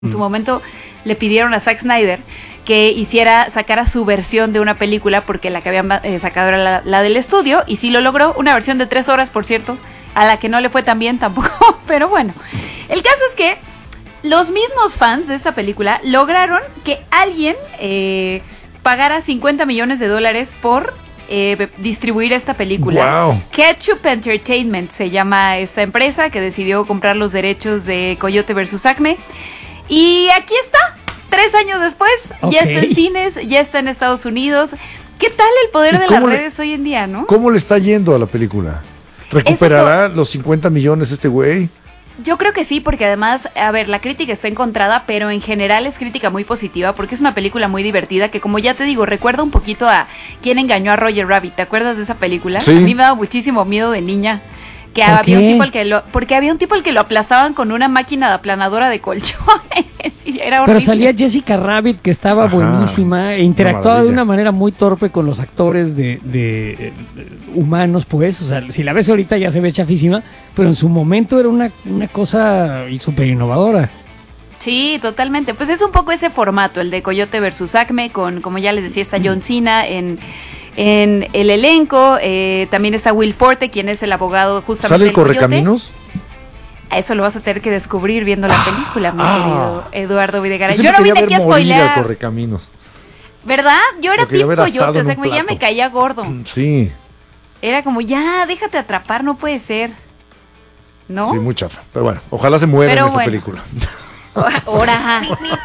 En su momento le pidieron a Zack Snyder que sacara su versión de una película porque la que habían sacado era la del estudio, y sí lo logró, una versión de 3 horas, por cierto, a la que no le fue tan bien tampoco, pero bueno. El caso es que los mismos fans de esta película lograron que alguien pagara $50 millones por distribuir esta película. Wow. Ketchup Entertainment se llama esta empresa que decidió comprar los derechos de Coyote vs. Acme. Y aquí está, 3 años después, Okay. ya está en cines, ya está en Estados Unidos. ¿Qué tal el poder de las redes hoy en día, no? ¿Cómo le está yendo a la película? ¿Recuperará los 50 millones este güey? Yo creo que sí, porque además, a ver, la crítica está encontrada, pero en general es crítica muy positiva, porque es una película muy divertida que, como ya te digo, recuerda un poquito a ¿Quién engañó a Roger Rabbit? ¿Te acuerdas de esa película? Sí. A mí me daba muchísimo miedo de niña. Que ¿Por había qué? un tipo porque había un tipo al que lo aplastaban con una máquina de aplanadora de colchones. Sí, era horrible. Pero salía Jessica Rabbit, que estaba buenísima, e interactuaba de maravilla. una manera muy torpe con los actores de humanos, pues. O sea, si la ves ahorita ya se ve chafísima, pero en su momento era una cosa súper innovadora. Sí, totalmente. Pues es un poco ese formato, el de Coyote versus Acme, con, como ya les decía, está John Cena en el elenco. También está Will Forte, quien es el abogado justamente ¿Sale el del Coyote. Correcaminos? A eso lo vas a tener que descubrir viendo la película, mi querido Eduardo Videgaray. Yo Yo no siempre vine quería aquí a ver morir al spoilear, Correcaminos. ¿verdad? Yo era Lo quería tipo ver asado Coyote, o en sea, un que ya me plato. caía gordo. Sí, Era como, ya, déjate atrapar, no puede ser. ¿No? sí, muy chafa. Pero bueno, ojalá se muera Pero en esta bueno. película. Ahora.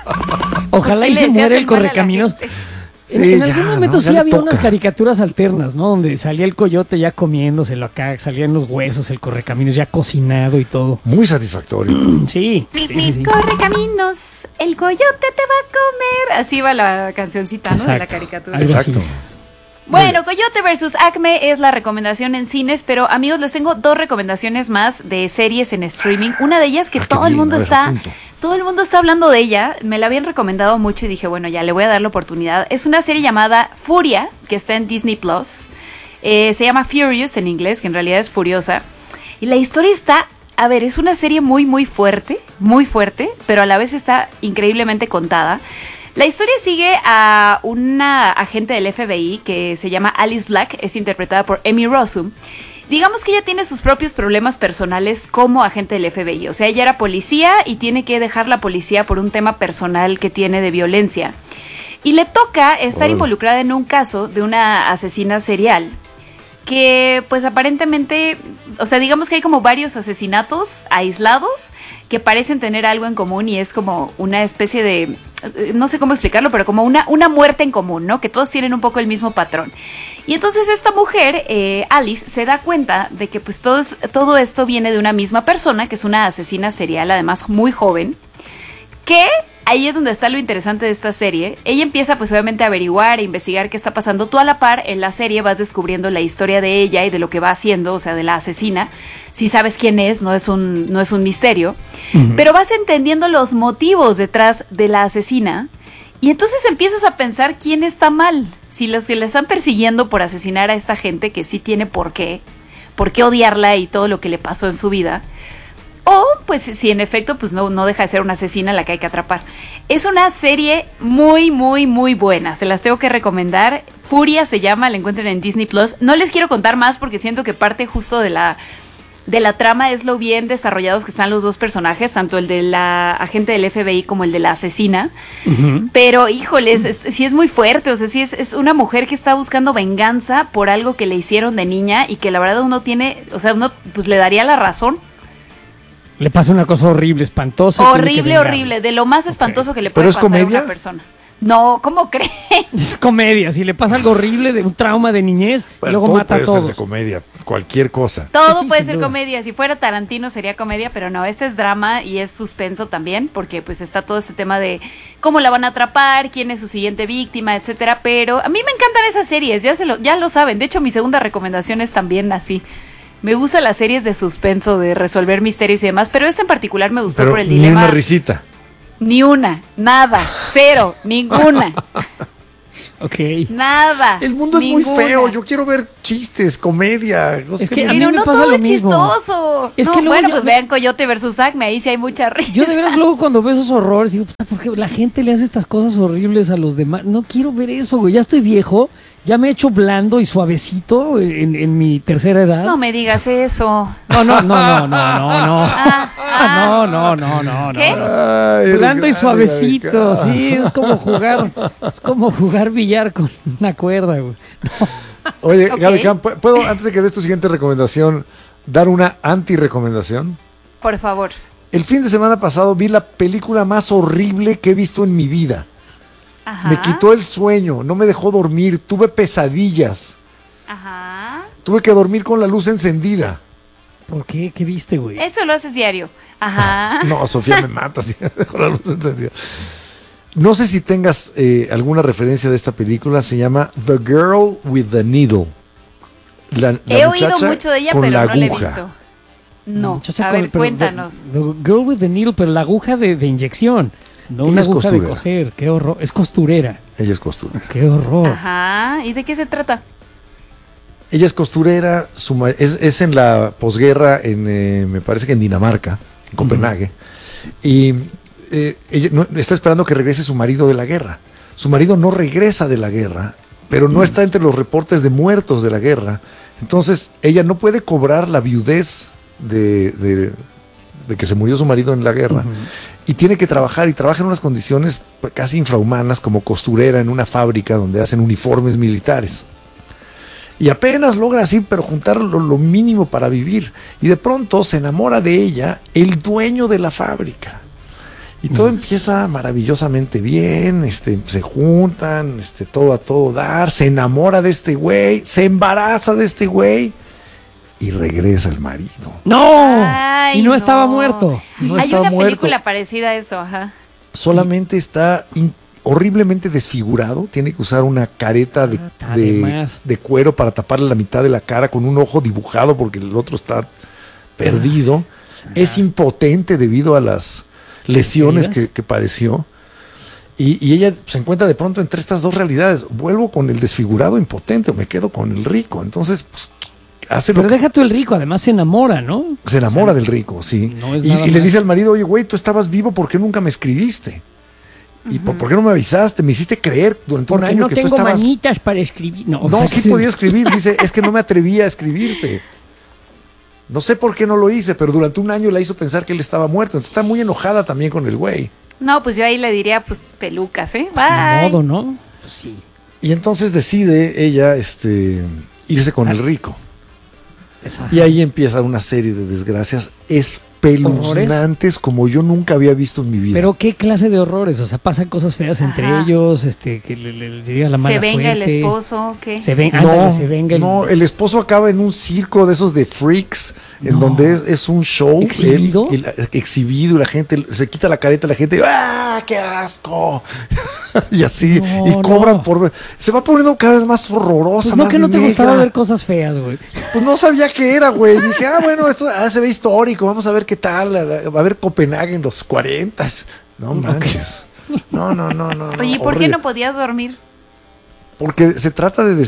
Ojalá ¿Por qué y le se deseas muera el el mal a la Correcaminos. gente? En Sí, algún ya, momento ¿no? sí Ya le había unas toca. caricaturas alternas, ¿no? Donde salía el coyote ya comiéndoselo acá, salían los huesos, el Correcaminos ya cocinado y todo. Muy satisfactorio. Sí, sí, sí. Corre caminos, el coyote te va a comer. Así va la cancioncita, ¿no? De la Exacto. caricatura. Algo así. Exacto. Bueno, Coyote versus Acme es la recomendación en cines, pero amigos, les tengo 2 recomendaciones más de series en streaming. Una de ellas que qué todo el bien, mundo a ver, está, apunto. todo el mundo está hablando de ella. Me la habían recomendado mucho y dije, bueno, ya le voy a dar la oportunidad. Es una serie llamada Furia, que está en Disney Plus. Se llama Furious en inglés, que en realidad es Furiosa. Y la historia está, a ver, es una serie muy fuerte, pero a la vez está increíblemente contada. La historia sigue a una agente del FBI que se llama Alice Black, es interpretada por Emmy Rossum. Digamos que ella tiene sus propios problemas personales como agente del FBI. O sea, ella era policía y tiene que dejar la policía por un tema personal que tiene de violencia. Y le toca estar involucrada en un caso de una asesina serial que pues aparentemente, o sea, digamos que hay como varios asesinatos aislados que parecen tener algo en común y es como una especie de, no sé cómo explicarlo, pero como una muerte en común, ¿no? Que todos tienen un poco el mismo patrón. Y entonces esta mujer, Alice, se da cuenta de que pues todo esto viene de una misma persona, que es una asesina serial, además muy joven, que ahí es donde está lo interesante de esta serie. Ella empieza pues obviamente a averiguar e investigar qué está pasando. Tú a la par en la serie vas descubriendo la historia de ella y de lo que va haciendo, o sea, de la asesina. Si sabes quién es, no es un misterio. Pero vas entendiendo los motivos detrás de la asesina. Y entonces empiezas a pensar quién está mal. Si los que la están persiguiendo por asesinar a esta gente, que sí tiene por qué odiarla y todo lo que le pasó en su vida. O, pues, si en efecto, pues no deja de ser una asesina a la que hay que atrapar. Es una serie muy buena. Se las tengo que recomendar. Furia se llama, la encuentran en Disney Plus. No les quiero contar más porque siento que parte justo de la trama es lo bien desarrollados que están los 2 personajes, tanto el de la agente del FBI como el de la asesina. Pero, híjoles, sí es muy fuerte. O sea, sí es una mujer que está buscando venganza por algo que le hicieron de niña y que la verdad uno pues le daría la razón. Le pasa una cosa horrible, espantosa. Horrible, de lo más espantoso que le puede ¿Pero es pasar comedia? a una persona. No, ¿cómo crees? Es comedia, si le pasa algo horrible de un trauma de niñez, y luego todo mata a puede todos. hacerse comedia, cualquier cosa. Todo Sí, puede sin ser duda. comedia. Si fuera Tarantino sería comedia, pero no, este es drama y es suspenso también, porque pues está todo este tema de cómo la van a atrapar, quién es su siguiente víctima, etcétera. Pero a mí me encantan esas series, ya lo saben. De hecho, mi segunda recomendación es también así. Me gustan las series de suspenso, de resolver misterios y demás, pero esta en particular me gustó Pero por el ni dilema. una risita. Ni una, nada, cero, ninguna. Ok. Nada. El mundo es ninguna. muy feo. Yo quiero ver chistes, comedia. Es que a mí Pero me no pasa todo lo es mismo. chistoso. Es No, que luego bueno, yo- pues vean Coyote versus Acme, ahí sí hay mucha risa. Yo de veras luego cuando veo esos horrores digo, puta, ¿por qué la gente le hace estas cosas horribles a los demás? No quiero ver eso, güey. Ya estoy viejo, ya me he hecho blando y suavecito en mi tercera edad. No me digas eso. No. No. ¿Qué? Ay, eres Blando y grande, suavecito, Gaby. sí, es como jugar billar con una cuerda, güey. Oye, Ok. Gaby Cam, ¿puedo, antes de que des tu siguiente recomendación, dar una anti-recomendación? Por favor. El fin de semana pasado vi la película más horrible que he visto en mi vida. Ajá. Me quitó el sueño, no me dejó dormir, tuve pesadillas. Ajá. Tuve que dormir con la luz encendida. ¿Por qué? ¿Qué viste, güey? Eso lo haces diario. Ajá. No, Sofía me mata si dejo la luz encendida. No sé si tengas alguna referencia de esta película, se llama The Girl with the Needle. La He oído muchacha mucho de ella, con pero la no la he aguja. visto. No. Muchacha A con- ver, pero cuéntanos. The Girl with the Needle, pero la aguja de inyección, no Ella una es aguja de costurera. coser. Qué horror. Es costurera. Ella es costurera. Qué horror. Ajá. ¿Y de qué se trata? Ella es costurera, es en la posguerra, me parece que en Dinamarca, en Copenhague. Y ella está esperando que regrese su marido de la guerra. Su marido no regresa de la guerra, pero no está entre los reportes de muertos de la guerra. Entonces, ella no puede cobrar la viudez de que se murió su marido en la guerra. Y tiene que trabajar, y trabaja en unas condiciones casi infrahumanas como costurera en una fábrica donde hacen uniformes militares. Y apenas logra así, pero juntar lo mínimo para vivir. Y de pronto se enamora de ella el dueño de la fábrica. Y todo empieza maravillosamente bien, se juntan, todo a todo dar, se enamora de este güey, se embaraza de este güey y regresa el marido. ¡No! Ay, y no estaba muerto. No Hay estaba una muerto. película parecida a eso, ajá. Solamente está horriblemente desfigurado, tiene que usar una careta Además. de cuero para taparle la mitad de la cara con un ojo dibujado porque el otro está perdido. Es impotente debido a las lesiones que padeció. Y ella se encuentra de pronto entre estas dos realidades. Vuelvo con el desfigurado impotente o me quedo con el rico. Entonces, pues, hace lo Pero que deja tú el rico, además se enamora, ¿no? se enamora del rico, sí. no es y nada y le más. dice al marido, oye, güey, tú estabas vivo, ¿por qué nunca me escribiste? ¿Y por qué no me avisaste? Me hiciste creer durante un Porque año no que tú tengo estabas... manitas para escribir. No, sí podía escribir. Dice, es que no me atrevía a escribirte. No sé por qué no lo hice, pero durante un año la hizo pensar que él estaba muerto. Entonces está muy enojada también con el güey. No, pues yo ahí le diría, pues, pelucas, ¿eh? Ni Bye. modo, ¿no? Pues sí. Y entonces decide ella irse con el rico. Esa- Y ahí empieza una serie de desgracias espeluznantes como yo nunca había visto en mi vida. Pero qué clase de horrores, o sea, pasan cosas feas entre Ajá. ellos, que le llega la mala Se venga el suerte. esposo, ¿qué? Se venga, no, ándale, se venga no, el esposo acaba en un circo de esos de freaks, en No. donde es un show ¿Exhibido? exhibido, y la gente se quita la careta, la gente, ¡ah, qué asco! y así, No, y cobran no. por... Se va poniendo cada vez más horrorosa, Pues no más que no te negra. gustaba ver cosas feas, güey. Pues no sabía qué era, güey. Dije, bueno, esto se ve histórico, vamos a ver qué tal. Va a ver Copenhague en los 40. No manches. No. Oye, ¿y por qué horrible. no podías dormir? Porque se trata de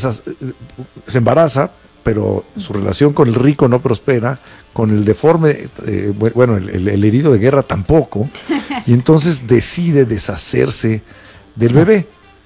se embaraza, pero su relación con el rico no prospera, con el deforme, bueno, el herido de guerra tampoco, y entonces decide deshacerse del bebé.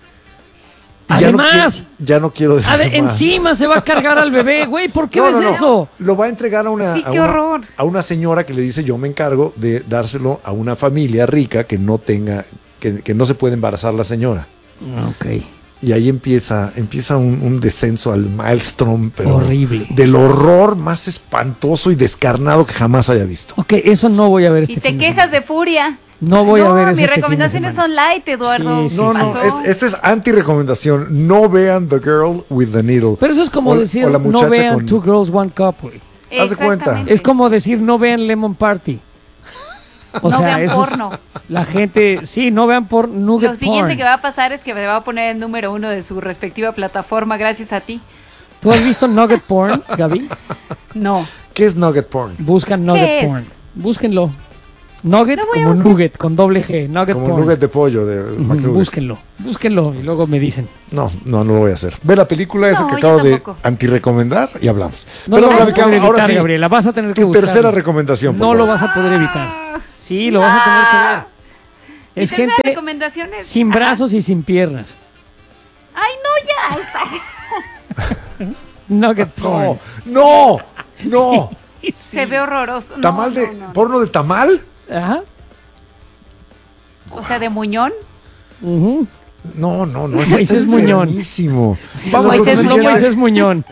Y Además, ya no quiero decir más. encima se va a cargar al bebé, güey. ¿Por qué No, ves no, no. eso? Lo va a entregar Sí, qué horror. a una señora que le dice, yo me encargo de dárselo a una familia rica que no tenga, que no se puede embarazar la señora. Ok. Y ahí empieza un descenso al maelstrom, pero Horrible. del horror más espantoso y descarnado que jamás haya visto. Ok, eso no voy a ver este Y te fin de quejas semana. de furia. No voy a ver eso mis este fin de recomendaciones semana. son light, Eduardo. Sí, No, no, Pasó. este es anti-recomendación. No vean The Girl with the Needle. Pero eso es como O- decir, o la no muchacha vean con- Two Girls, One Cup, güey. Haz de cuenta. Exactamente. Es como decir, no vean Lemon Party. O No vean eso es- porno. la gente, sí, no vean por nugget Lo siguiente porn. que va a pasar es que me va a poner el número 1 de su respectiva plataforma gracias a ti. ¿Tú has visto nugget porn, Gaby? No. ¿Qué es nugget porn? Buscan ¿Qué nugget es? porn. Búsquenlo. Nugget Lo voy a como buscar. nugget, con doble G. Nugget Como porn. un nugget de pollo de McNugget. Búsquenlo y luego me dicen. No lo voy a hacer. Ve la película esa No, que yo acabo de tampoco. antirrecomendar y hablamos. No Pero lo vas a Gaby, poder ahora evitar, sí, Gabriela. Vas a tener que tu buscarlo. tercera recomendación. por No lo favor. vas a poder evitar. Sí, lo vas a tener que ver. Mi Es tercera gente recomendación es... sin Ajá. brazos y sin piernas. Ay, no, ya. Nugget porn. No. Sí. Se ve horroroso. No, ¿Tamal de no. porno de tamal? Ajá. O sea, de muñón. Ujú. No, eso Moisés está Muñón. enfermísimo. Vamos Moisés con Muñón. Moisés Muñón.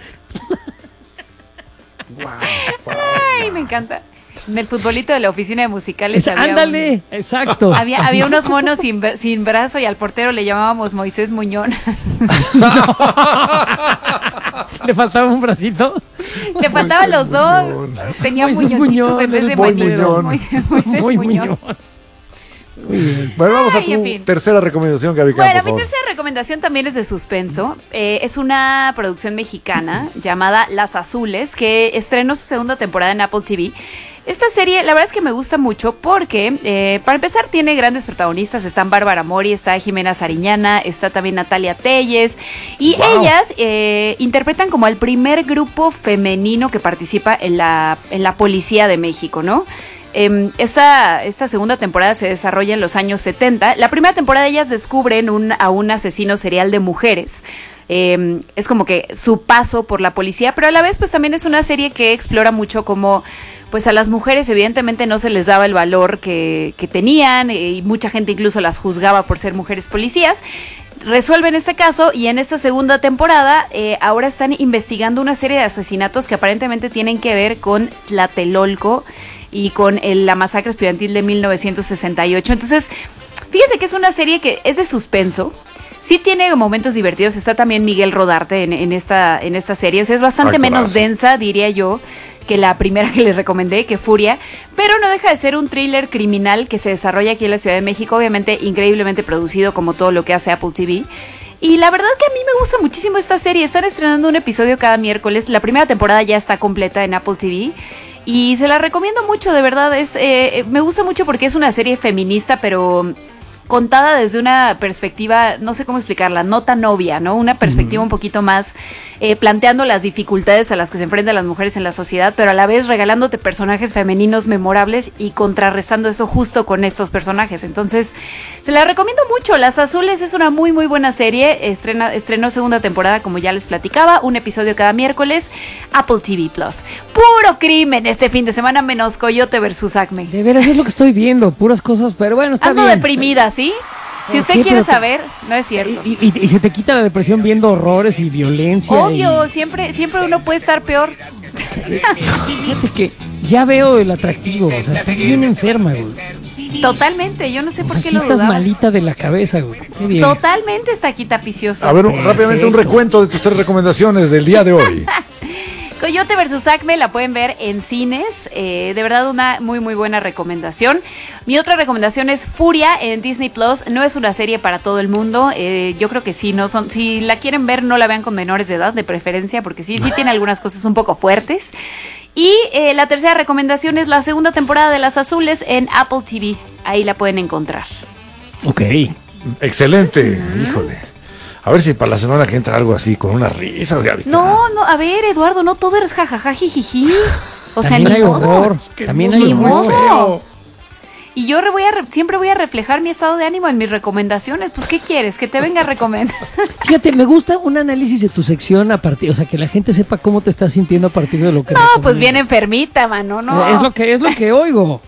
Ay, me encanta. En el futbolito de la oficina de musicales Ándale, exacto. había unos monos sin brazo y al portero le llamábamos Moisés Muñón. Le faltaba un bracito. Le faltaban los dos. Muñón. Tenía Moisés muñoncitos Muñón, en vez de el Boy mañeros. Muñón. Moisés Muy Muñón. Muy bien. Bueno, vamos a Ay, tu en fin. tercera recomendación, Gaby Campo, Bueno, por mi favor. tercera recomendación también es de suspenso. Es una producción mexicana llamada Las Azules, que estrenó su segunda temporada en Apple TV. Esta serie, la verdad es que me gusta mucho porque, para empezar, tiene grandes protagonistas. Están Bárbara Mori, está Jimena Sariñana, está también Natalia Telles. Y Wow. ellas interpretan como al primer grupo femenino que participa en la policía de México, ¿no? Esta segunda temporada se desarrolla en los años 70. La primera temporada ellas descubren a un asesino serial de mujeres. Es como que su paso por la policía, pero a la vez pues también es una serie que explora mucho cómo pues a las mujeres evidentemente no se les daba el valor que tenían, y mucha gente incluso las juzgaba por ser mujeres policías. Resuelven este caso y en esta segunda temporada ahora están investigando una serie de asesinatos que aparentemente tienen que ver con Tlatelolco y con la masacre estudiantil de 1968. Entonces, fíjese que es una serie que es de suspenso. Sí tiene momentos divertidos. Está también Miguel Rodarte en esta serie. O sea, es bastante Actorazo. menos densa, diría yo, que la primera que les recomendé, que Furia. Pero no deja de ser un thriller criminal que se desarrolla aquí en la Ciudad de México. Obviamente, increíblemente producido, como todo lo que hace Apple TV. Y la verdad que a mí me gusta muchísimo esta serie. Están estrenando un episodio cada miércoles. La primera temporada ya está completa en Apple TV. Y se la recomiendo mucho, de verdad. Me gusta mucho porque es una serie feminista, pero contada desde una perspectiva, no sé cómo explicarla, no tan obvia, ¿no? Una perspectiva un poquito más planteando las dificultades a las que se enfrentan las mujeres en la sociedad, pero a la vez regalándote personajes femeninos memorables y contrarrestando eso justo con estos personajes. Entonces, se la recomiendo mucho. Las Azules es una muy, muy buena serie. Estrenó segunda temporada, como ya les platicaba, un episodio cada miércoles, Apple TV Plus. Puro crimen este fin de semana, menos Coyote versus Acme. De veras es lo que estoy viendo, puras cosas, pero bueno, está Ando bien. deprimida, ¿sí? Si ¿Por usted qué? quiere Pero- saber, no es cierto. Y se te quita la depresión viendo horrores y violencia. Obvio, y- siempre uno puede estar peor. Fíjate que ya veo el atractivo, o sea, estás bien enferma, güey. Totalmente, yo no sé O por sea, qué sí lo estás dudabas. malita de la cabeza, güey. Qué bien. Totalmente está aquí tapicioso. A ver, rápidamente un recuento de tus tres recomendaciones del día de hoy. Coyote versus Acme la pueden ver en cines. De verdad, una muy, muy buena recomendación. Mi otra recomendación es Furia en Disney Plus. No es una serie para todo el mundo. Yo creo que sí, si la quieren ver, no la vean con menores de edad, de preferencia, porque sí tiene algunas cosas un poco fuertes. Y la tercera recomendación es la segunda temporada de Las Azules en Apple TV. Ahí la pueden encontrar. Ok. Excelente, híjole. A ver si para la semana que entra algo así, con unas risas, Gaby. No, a ver, Eduardo, no todo es jajaja, jijiji. O sea, También ni hay modo. horror. También hay Ni horror. modo. Y yo siempre voy a reflejar mi estado de ánimo en mis recomendaciones. Pues, ¿qué quieres? Que te venga a recomendar. Fíjate, me gusta un análisis de tu sección a partir, o sea, que la gente sepa cómo te estás sintiendo a partir de lo que No, pues recomiendas. bien enfermita, mano, no. Es lo que oigo.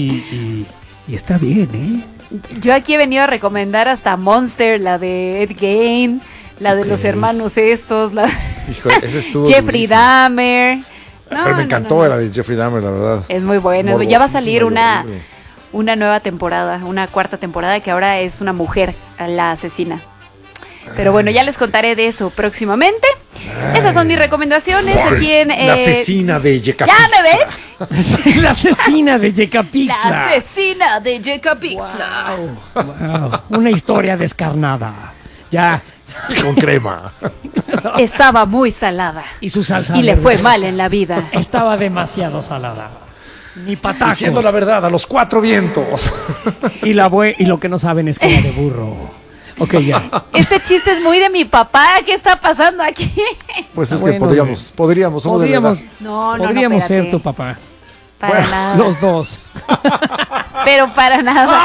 Y está bien, ¿eh? Yo aquí he venido a recomendar hasta Monster, la de Ed Gein, la de los hermanos estos, la Híjole, ese estuvo Jeffrey durísimo. Dahmer. No, Pero me no, encantó no. la de Jeffrey Dahmer, la verdad. Es muy buena. Ya va a salir Morbosísima y horrible. una nueva temporada, una cuarta temporada que ahora es una mujer la asesina. Pero bueno, ya les contaré de eso próximamente. Esas son mis recomendaciones aquí en... La asesina de Yecapixtla. ¿Ya me ves? La asesina de Yecapixtla. La asesina de Yecapixtla. Wow, una historia descarnada. Ya. Con crema. Estaba muy salada Y su salsa. y le verde. fue mal en la vida. Estaba demasiado salada. Ni patacos. Diciendo la verdad a los 4 vientos. Y lo que no saben es que era de burro. Ok, ya. Este chiste es muy de mi papá. ¿Qué está pasando aquí? Pues es Bueno, que podríamos, somos de la edad. No, Podríamos ser espérate. tu papá. Para Bueno, nada. Los dos. Pero para nada.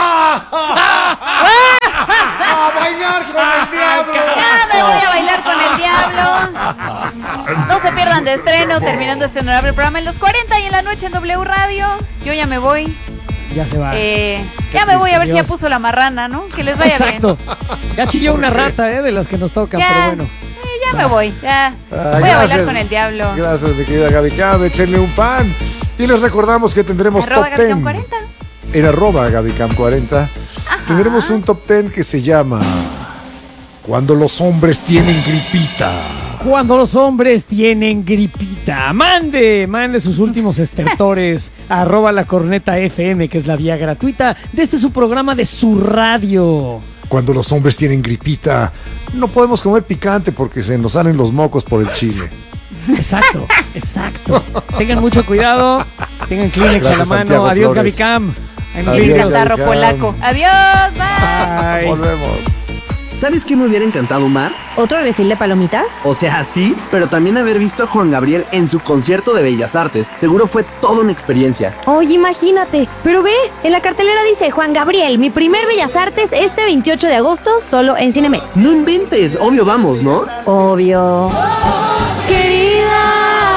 ¡A bailar con el diablo! Ya me voy a bailar con el diablo. No se pierdan de estreno, terminando este honorable programa en los 40 y en la noche en W Radio. Yo ya me voy. Ya se va. Ya me voy a ver si ya Dios. puso la marrana, ¿no? Que les vaya Exacto. Ya chilló una rata, de las que nos tocan, bien. pero Ya, bueno. ya me voy. Ya. Voy a bailar con el diablo. Gracias, mi querida Gaby Cam. Échenle un pan. Y les recordamos que tendremos Arroba top 10. Gabicam 40. En arroba Gabicam 40. Tendremos un top 10 que se llama Cuando los hombres tienen gripita. Cuando los hombres tienen gripita, mande sus últimos estertores a @lacorneta.fm, que es la vía gratuita de este su programa de su radio. Cuando los hombres tienen gripita, no podemos comer picante porque se nos salen los mocos por el chile. Exacto. Tengan mucho cuidado, tengan Kleenex a la Gracias, mano. Santiago Adiós, Flores. Gabicam. Ahí nos Adiós, vemos. Catarro Gabicam. polaco. Adiós, bye. Bye. Volvemos. ¿Sabes qué me hubiera encantado, Mar? ¿Otro refil de palomitas? O sea, sí, pero también haber visto a Juan Gabriel en su concierto de Bellas Artes. Seguro fue toda una experiencia. Oye, imagínate. Pero ve, en la cartelera dice Juan Gabriel, mi primer Bellas Artes este 28 de agosto, solo en Cinemex. No inventes, obvio vamos, ¿no? Obvio. Querida.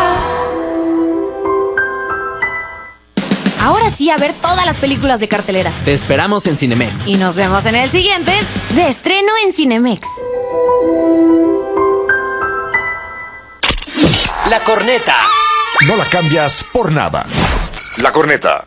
Ahora sí, a ver todas las películas de cartelera. Te esperamos en Cinemex. Y nos vemos en el siguiente de estreno en Cinemex. La corneta. No la cambias por nada. La corneta.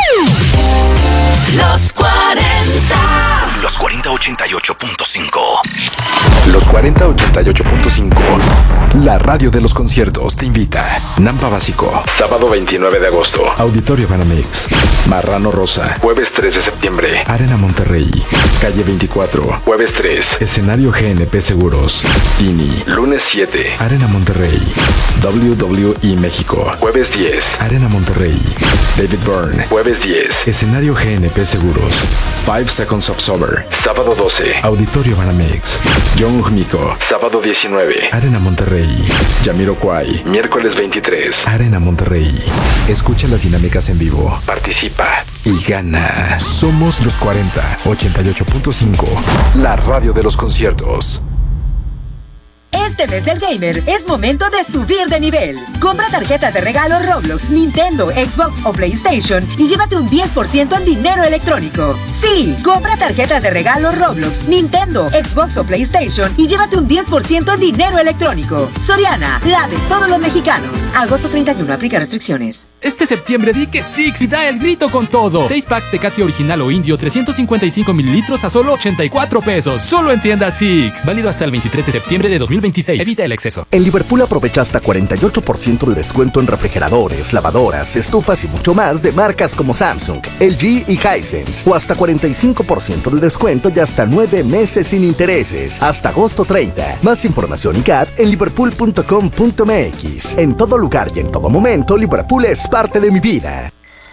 Los 40. Los 4088.5. Los 4088.5. La radio de los conciertos te invita. Nampa Básico. Sábado 29 de agosto. Auditorio Banamex. Marrano Rosa. Jueves 3 de septiembre. Arena Monterrey. Calle 24. Jueves 3. Escenario GNP Seguros. Tini. Lunes 7. Arena Monterrey. WWE México. Jueves 10. Arena Monterrey. David Byrne. Jueves 10. Escenario GNP Seguros. 5 Seconds of Summer. Sábado 12. Auditorio Banamex. Young Miko. Sábado 19. Arena Monterrey. Jamiroquai. Miércoles 23. Arena Monterrey. Escucha las dinámicas en vivo. Participa y gana. Somos los 40. 88.5. La radio de los conciertos. Este mes del gamer es momento de subir de nivel. Compra tarjetas de regalo Roblox, Nintendo, Xbox o PlayStation y llévate un 10% en dinero electrónico. Sí, compra tarjetas de regalo Roblox, Nintendo, Xbox o PlayStation y llévate un 10% en dinero electrónico. Soriana, la de todos los mexicanos. Agosto 31, aplica restricciones. Este septiembre di que Six y da el grito con todo. 6-pack Tecate original o indio 355 mililitros a solo 84 pesos. Solo en tienda Six. Válido hasta el 23 de septiembre de 2026. Evita el exceso. En Liverpool aprovecha hasta 48% de descuento en refrigeradores, lavadoras, estufas y mucho más de marcas como Samsung, LG y Hisense. O hasta 45% de descuento y hasta 9 meses sin intereses. Hasta agosto 30. Más información y CAD en liverpool.com.mx. En todo lugar y en todo momento, Liverpool es parte de mi vida.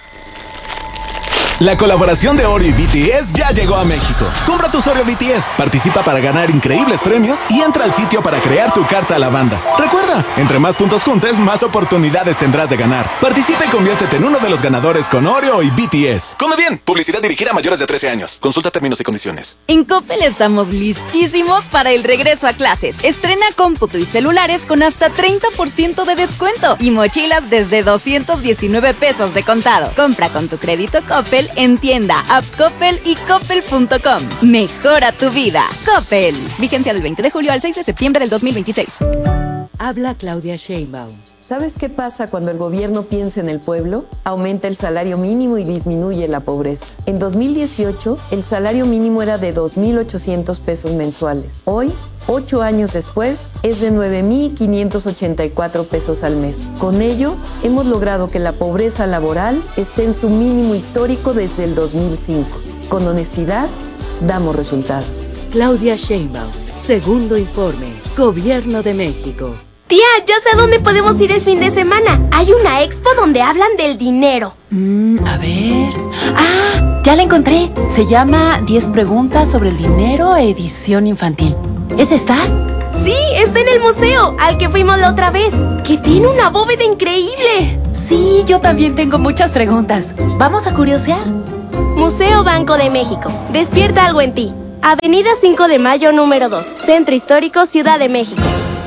La colaboración de Oreo y BTS ya llegó a México. Compra tu Oreo BTS, participa para ganar increíbles premios y entra al sitio para crear tu carta a la banda. Recuerda, entre más puntos juntes, más oportunidades tendrás de ganar. Participa y conviértete en uno de los ganadores con Oreo y BTS. Come bien, publicidad dirigida a mayores de 13 años. Consulta términos y condiciones. En Coppel estamos listísimos para el regreso a clases. Estrena cómputo y celulares con hasta 30% de descuento y mochilas desde 219 pesos de contado. Compra con tu crédito Coppel en tienda, app Coppel y coppel.com. Mejora tu vida. Coppel. Vigencia del 20 de julio al 6 de septiembre del 2026. Habla Claudia Sheinbaum. ¿Sabes qué pasa cuando el gobierno piensa en el pueblo? Aumenta el salario mínimo y disminuye la pobreza. En 2018, el salario mínimo era de 2.800 pesos mensuales. Hoy, 8 años después, es de 9.584 pesos al mes. Con ello, hemos logrado que la pobreza laboral esté en su mínimo histórico desde el 2005. Con honestidad, damos resultados. Claudia Sheinbaum. Segundo informe. Gobierno de México. Tía, ya sé a dónde podemos ir el fin de semana. Hay una expo donde hablan del dinero. A ver... ¡Ah! Ya la encontré. Se llama 10 preguntas sobre el dinero, edición infantil. ¿Es esta? Sí, está en el museo, al que fuimos la otra vez, que tiene una bóveda increíble. Sí, yo también tengo muchas preguntas. ¿Vamos a curiosear? Museo Banco de México. Despierta algo en ti. Avenida 5 de Mayo, número 2. Centro Histórico, Ciudad de México.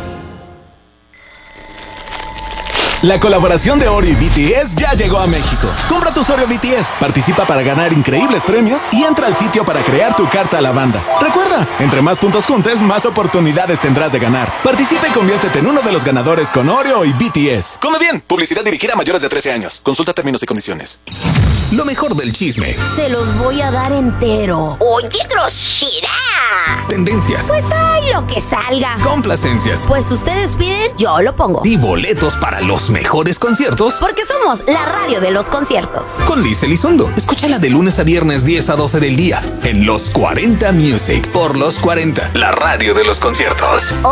La colaboración de Oreo y BTS ya llegó a México. Compra tus Oreo BTS, participa para ganar increíbles premios y entra al sitio para crear tu carta a la banda. Recuerda, entre más puntos juntes, más oportunidades tendrás de ganar. Participa y conviértete en uno de los ganadores con Oreo y BTS. Come bien, publicidad dirigida a mayores de 13 años. Consulta términos y condiciones. Lo mejor del chisme. Se los voy a dar entero. Oye, grosera. Tendencias. Pues hay lo que salga. Complacencias. Pues ustedes piden, yo lo pongo. Y boletos para los mejores conciertos. Porque somos la radio de los conciertos. Con Liz Elizondo. Escúchala de lunes a viernes 10 a 12 del día. En Los 40 Music. Por Los 40. La radio de los conciertos.